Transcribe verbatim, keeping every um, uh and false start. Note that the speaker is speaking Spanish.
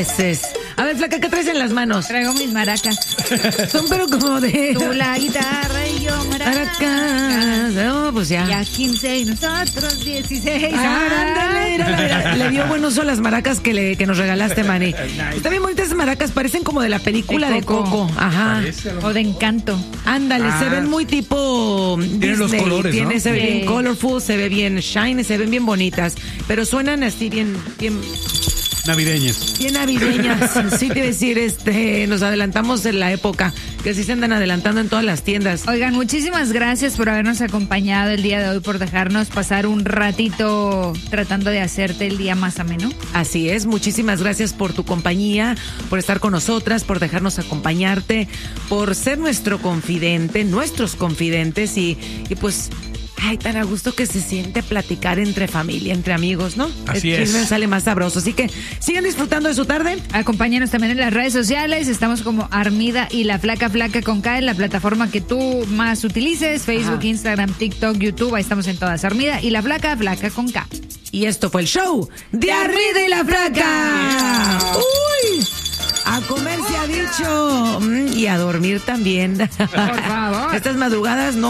A ver, flaca, ¿qué traes en las manos? Traigo mis maracas. Son pero como de... Tú la guitarra y yo maracas. Maracas. No, pues ya. Ya quince y nosotros dieciséis. Ándale, mira, mira, le dio buen uso a las maracas que, le, que nos regalaste, Manny. Nice. Están bien bonitas esas maracas, parecen como de la película de De Coco. Coco. Ajá. Parece a lo O de Encanto. Ándale, Ah, se ven muy tipo tienen los Disney. colores, Tiene, ¿no? se ve Sí. bien colorful, se ve bien shiny, se ven bien bonitas, pero suenan así bien, bien, navideñas. bien navideñas. Sí te iba a decir, este, nos adelantamos en la época, que sí se andan adelantando en todas las tiendas. Oigan, muchísimas gracias por habernos acompañado el día de hoy, por dejarnos pasar un ratito tratando de hacerte el día más ameno. Así es, muchísimas gracias por tu compañía, por estar con nosotras, por dejarnos acompañarte, por ser nuestro confidente, nuestros confidentes y, y pues... Ay, tan a gusto que se siente platicar entre familia, entre amigos, ¿no? Así El chisme es. sale más sabroso. Así que sigan disfrutando de su tarde. Acompáñanos también en las redes sociales. Estamos como Armida y la Flaca Flaca con K en la plataforma que tú más utilices. Facebook, Ajá. Instagram, TikTok, YouTube. Ahí estamos en todas. Armida y la Flaca Flaca con K. Y esto fue el show de Armida y la Flaca. ¡Uy! A comer se ha dicho. Mm, y a dormir también. Por favor. Estas madrugadas no.